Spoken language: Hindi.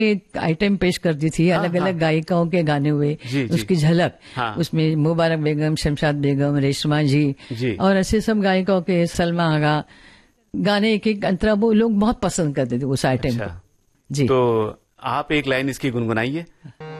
एक आइटम पेश करती थी, अलग अलग गायिकाओं के गाने हुए, उसकी झलक। उसमें मुबारक बेगम, शमशाद बेगम, रेशमा जी और ऐसे सब गायिकाओं के, सलमा आगा गाने एक एक अंतरा वो लोग बहुत पसंद करते थे उस आइटम को। जी, तो आप एक लाइन इसकी गुनगुनाइए।